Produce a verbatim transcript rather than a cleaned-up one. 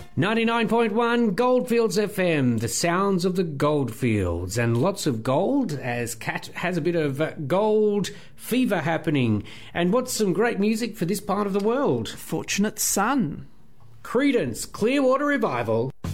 ninety-nine point one Goldfields F M, the sounds of the goldfields, and lots of gold as Kat has a bit of uh, gold fever happening. And what's some great music for this part of the world? Fortunate Son. Creedence Clearwater Revival.